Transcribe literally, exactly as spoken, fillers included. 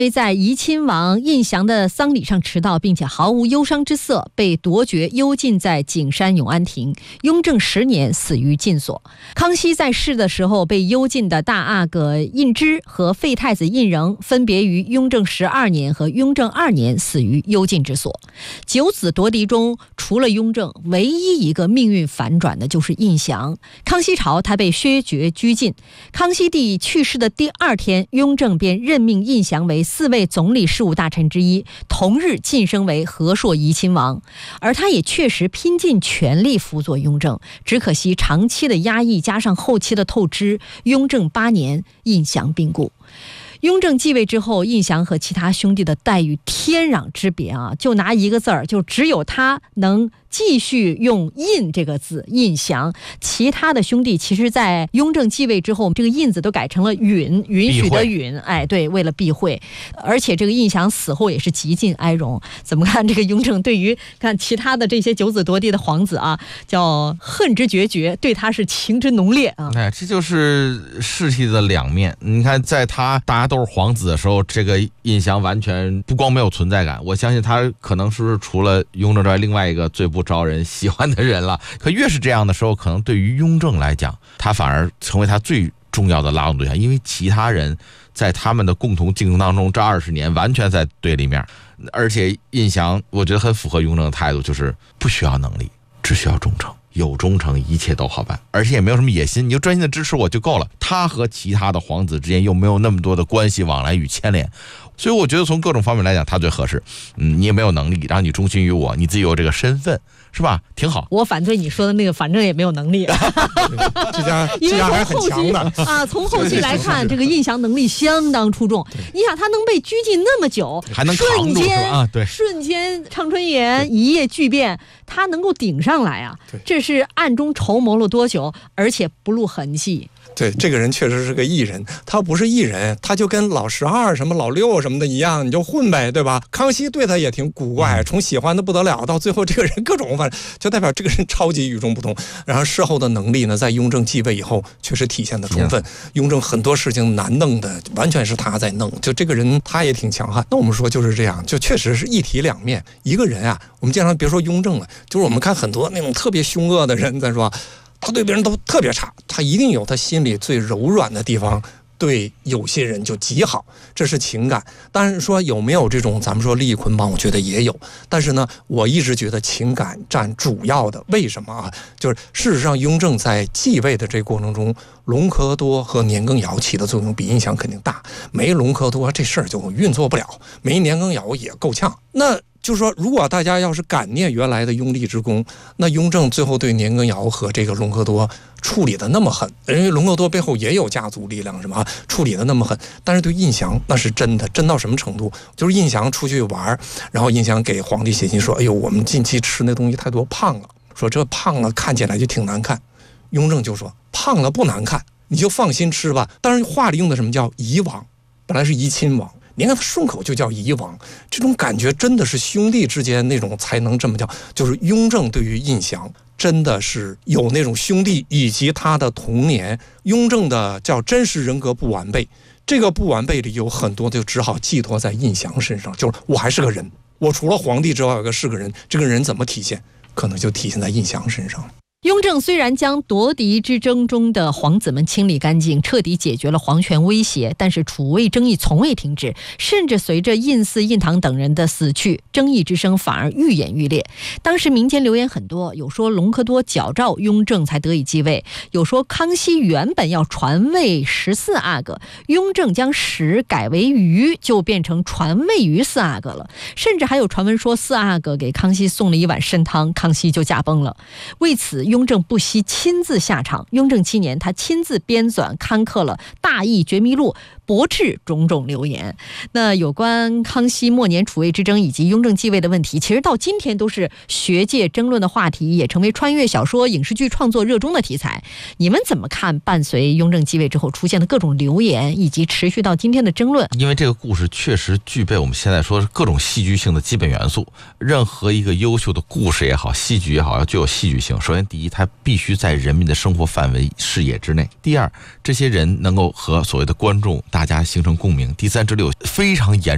为在怡亲王胤祥的丧礼上迟到，并且毫无忧伤之色，被夺爵幽禁在景山永安亭。雍正十年死于禁所。康熙在世的时候被幽禁的大阿哥胤芝和废太子胤禛，分别于雍正十二年和雍正二年死于幽禁之所。九子夺嫡中，除了雍正，唯一一个命运反转的就是胤祥。康熙朝他被削爵拘禁，康熙帝去世的第二天，雍正便任命胤祥为四位总理事务大臣之一，同日晋升为和硕怡亲王。而他也确实拼尽全力辅佐雍正，只可惜长期的压抑加上后期的透支，雍正八年胤祥病故。雍正继位之后，胤祥和其他兄弟的待遇天壤之别啊！就拿一个字儿，就只有他能继续用胤这个字，胤祥。其他的兄弟其实在雍正继位之后，这个胤字都改成了允，允许的允。哎，对，为了避讳。而且这个胤祥死后也是极尽哀荣。怎么看这个雍正对于看其他的这些九子夺嫡的皇子啊，叫恨之决绝，对他是情之浓烈啊！ 哎，这就是世气的两面。你看，在他大家都是皇子的时候，这个胤祥完全不光没有存在感，我相信他可能是除了雍正之外另外一个最不招人喜欢的人了。可越是这样的时候，可能对于雍正来讲，他反而成为他最重要的拉拢对象，因为其他人在他们的共同竞争当中，这二十年完全在对立面。而且胤祥我觉得很符合雍正的态度，就是不需要能力，只需要忠诚，有忠诚一切都好办，而且也没有什么野心，你就专心的支持我就够了。他和其他的皇子之间又没有那么多的关系往来与牵连，所以我觉得从各种方面来讲他最合适。嗯，你也没有能力，然后你忠心于我，你自己有这个身份，是吧？挺好。 我反对你说的那个反正也没有能力这家这家还是很强的啊。从后期来看，这个胤祥能力相当出众。你想他能被拘禁那么久， 还能扛住，是吧？啊，对， 瞬间畅春岩一夜巨变，他能够顶上来啊，这是暗中筹谋了多久，而且不露痕迹。 对，这个人确实是个艺人，他不是艺人，他就跟老十二什么老六什么的一样，你就混呗，对吧？康熙对他也挺古怪，从喜欢的不得了到最后这个人各种反正就代表这个人超级与众不同。然后事后的能力呢，在雍正继位以后确实体现的充分。雍正很多事情难弄的完全是他在弄，就这个人他也挺强悍。那我们说就是这样，就确实是一体两面。一个人啊，我们经常别说雍正了，就是我们看很多那种特别凶恶的人，咱说他对别人都特别差，他一定有他心里最柔软的地方，对有些人就极好，这是情感。但是说有没有这种咱们说利益捆绑，我觉得也有。但是呢，我一直觉得情感占主要的。为什么啊？就是事实上，雍正在继位的这个过程中，隆科多和年羹尧起的作用比胤祥肯定大。没隆科多这事儿就运作不了，没年羹尧也够呛。那就是说，如果大家要是感念原来的拥立之功，那雍正最后对年羹尧和这个隆科多处理的那么狠，因为隆科多背后也有家族力量，什么处理的那么狠，但是对胤祥那是真的，真到什么程度？就是胤祥出去玩，然后胤祥给皇帝写信说：“哎呦，我们近期吃那东西太多，胖了。说这胖了看起来就挺难看。”雍正就说：“胖了不难看，你就放心吃吧。”当然话里用的什么叫怡王，本来是怡亲王。你看他顺口就叫怡王，这种感觉真的是兄弟之间那种才能这么叫。就是雍正对于胤祥真的是有那种兄弟，以及他的童年。雍正的叫真实人格不完备，这个不完备里有很多就只好寄托在胤祥身上。就是我还是个人，我除了皇帝之外有个是个人，这个人怎么体现？可能就体现在胤祥身上。 雍正虽然将夺嫡之争中的皇子们清理干净，彻底解决了皇权威胁，但是储位争议从未停止，甚至随着胤祀、胤堂等人的死去，争议之声反而愈演愈烈。当时民间流言很多，有说隆科多矫诏雍正才得以继位，有说康熙原本要传位十四阿哥，雍正将十改为余，就变成传位于四阿哥了。甚至还有传闻说四阿哥给康熙送了一碗参汤，康熙就驾崩了。为此雍正不惜亲自下场。雍正七年，他亲自编纂刊刻了《大义觉迷录》，驳斥种种流言。那有关康熙末年储位之争以及雍正继位的问题，其实到今天都是学界争论的话题，也成为穿越小说、影视剧创作热衷的题材。你们怎么看伴随雍正继位之后出现的各种流言，以及持续到今天的争论？ 因为这个故事确实具备我们现在说各种戏剧性的基本元素。任何一个优秀的故事也好，戏剧也好，要具有戏剧性。首先，第一，它必须在人民的生活范围视野之内；第二，这些人能够和所谓的观众大家形成共鸣；第三，这里有非常严